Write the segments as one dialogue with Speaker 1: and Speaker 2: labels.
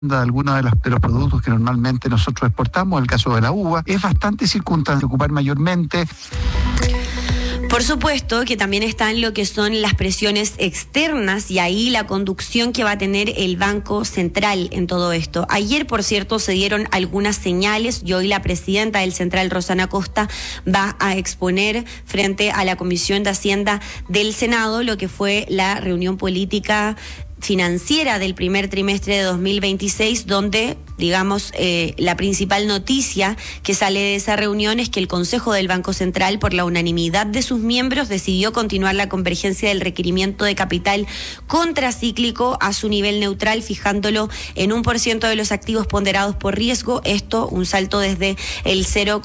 Speaker 1: de algunos de los productos que normalmente nosotros exportamos, el caso de la uva, es bastante circunstancial ocupar mayormente.
Speaker 2: Por supuesto que también están lo que son las presiones externas y ahí la conducción que va a tener el Banco Central en todo esto. Ayer, por cierto, se dieron algunas señales y hoy la presidenta del Central, Rosana Costa, va a exponer frente a la Comisión de Hacienda del Senado lo que fue la reunión política financiera del primer trimestre de 2026, donde, digamos, la principal noticia que sale de esa reunión es que el Consejo del Banco Central, por la unanimidad de sus miembros, decidió continuar la convergencia del requerimiento de capital contracíclico a su nivel neutral, fijándolo en 1% de los activos ponderados por riesgo. Esto, un salto desde el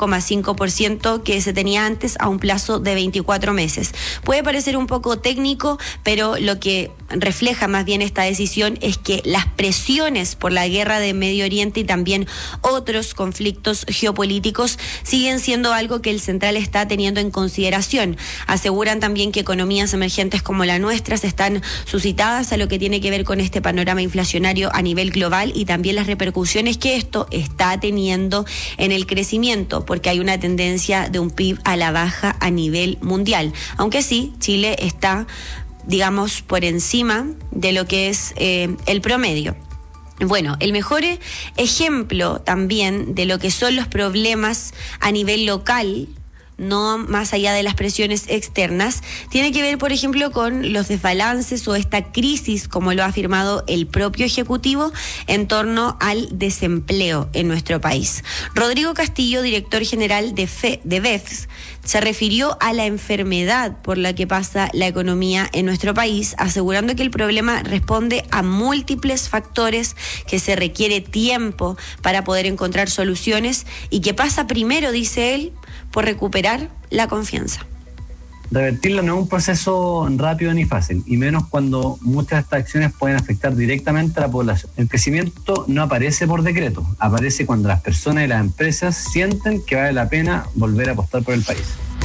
Speaker 2: 0,5% que se tenía antes a un plazo de 24 meses. Puede parecer un poco técnico, pero lo que refleja más bien esta decisión es que las presiones por la guerra de Medio Oriente y también otros conflictos geopolíticos siguen siendo algo que el Central está teniendo en consideración. Aseguran también que economías emergentes como la nuestra están suscitadas a lo que tiene que ver con este panorama inflacionario a nivel global y también las repercusiones que esto está teniendo en el crecimiento, porque hay una tendencia de un PIB a la baja a nivel mundial. Aunque sí, Chile está, digamos, por encima de lo que es el promedio. Bueno, el mejor ejemplo también de lo que son los problemas a nivel local, no más allá de las presiones externas, tiene que ver, por ejemplo, con los desbalances o esta crisis, como lo ha afirmado el propio Ejecutivo, en torno al desempleo en nuestro país. Rodrigo Castillo, director general de BEFS, se refirió a la enfermedad por la que pasa la economía en nuestro país, asegurando que el problema responde a múltiples factores, que se requiere tiempo para poder encontrar soluciones y que pasa primero, dice él, por recuperar la confianza.
Speaker 3: Revertirla no es un proceso rápido ni fácil, y menos cuando muchas de estas acciones pueden afectar directamente a la población. El crecimiento no aparece por decreto, aparece cuando las personas y las empresas sienten que vale la pena volver a apostar por el país.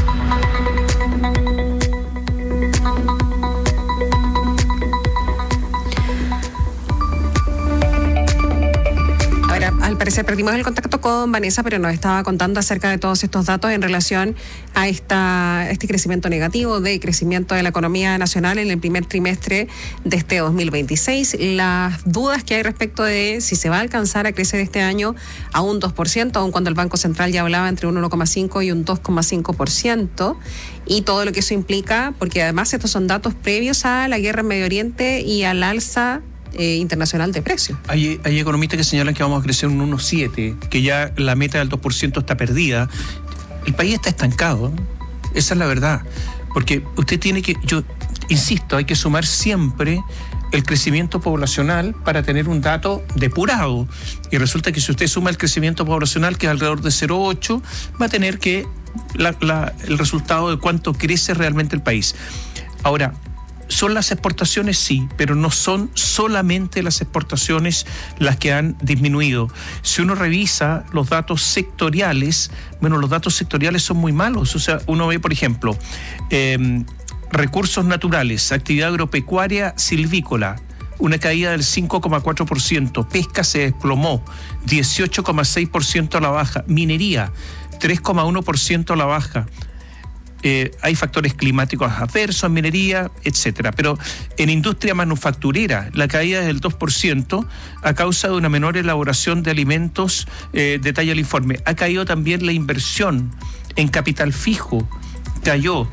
Speaker 4: Al parecer perdimos el contacto con Vanessa, pero nos estaba contando acerca de todos estos datos en relación a este crecimiento negativo, de crecimiento de la economía nacional en el primer trimestre de este 2026. Las dudas que hay respecto de si se va a alcanzar a crecer este año a un 2%, aun cuando el Banco Central ya hablaba entre un 1,5% y un 2,5%, y todo lo que eso implica, porque además estos son datos previos a la guerra en Medio Oriente y al alza internacional de precios.
Speaker 5: Hay economistas que señalan que vamos a crecer un 1,7%, que ya la meta del 2% está perdida. El país está estancado, ¿no? Esa es la verdad. Porque usted tiene que, yo insisto, hay que sumar siempre el crecimiento poblacional para tener un dato depurado. Y resulta que si usted suma el crecimiento poblacional, que es alrededor de 0,8%, va a tener que el resultado de cuánto crece realmente el país. Ahora, ¿son las exportaciones? Sí, pero no son solamente las exportaciones las que han disminuido. Si uno revisa los datos sectoriales, bueno, los datos sectoriales son muy malos. O sea, uno ve, por ejemplo, recursos naturales, actividad agropecuaria, silvícola, una caída del 5,4%, pesca se desplomó, 18,6% a la baja, minería, 3,1% a la baja. Hay factores climáticos adversos en minería, etcétera. Pero en industria manufacturera, la caída es del 2% a causa de una menor elaboración de alimentos, detalla el informe. Ha caído también la inversión en capital fijo, cayó.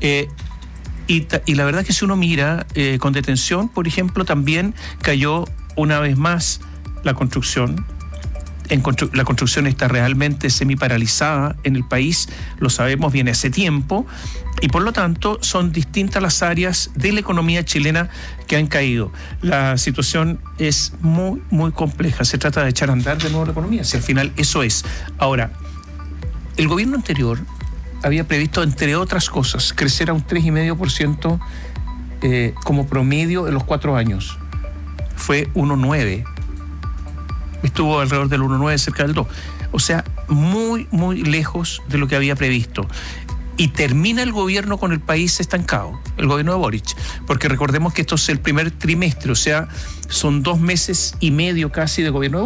Speaker 5: Y la verdad es que si uno mira con detención, por ejemplo, también cayó una vez más la construcción. La construcción está realmente semiparalizada en el país, lo sabemos, viene hace tiempo, y por lo tanto son distintas las áreas de la economía chilena que han caído. La situación es muy, muy compleja. Se trata de echar a andar de nuevo la economía, si al final eso es. Ahora, el gobierno anterior había previsto, entre otras cosas, crecer a un 3,5% como promedio en los 4 años. Fue 1,9%. Estuvo alrededor del 1,9, cerca del 2. O sea, muy, muy lejos de lo que había previsto. y termina el gobierno con el país estancado, el gobierno de Boric, porque recordemos que esto es el primer trimestre, o sea, son 2 meses y medio casi de gobierno de